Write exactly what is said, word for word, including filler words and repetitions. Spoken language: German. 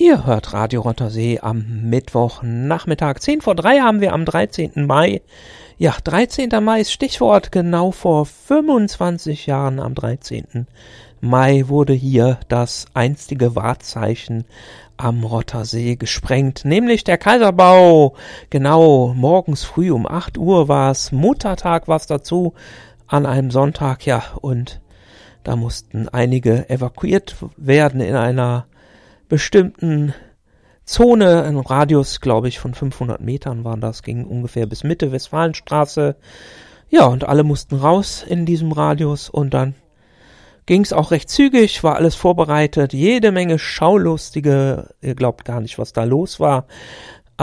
Ihr hört Radio Rottersee am Mittwochnachmittag. zehn vor drei haben wir am dreizehnten Mai. Ja, dreizehnter Mai ist Stichwort. Genau vor fünfundzwanzig Jahren am dreizehnten Mai wurde hier das einstige Wahrzeichen am Rottersee gesprengt, nämlich der Kaiserbau. Genau, morgens früh um acht Uhr war es, Muttertag war es dazu, an einem Sonntag, ja, und da mussten einige evakuiert werden in einer bestimmten Zone, ein Radius, glaube ich, von fünfhundert Metern war das, ging ungefähr bis Mitte Westfalenstraße. Ja, und alle mussten raus in diesem Radius und dann ging es auch recht zügig, war alles vorbereitet, jede Menge Schaulustige, ihr glaubt gar nicht, was da los war.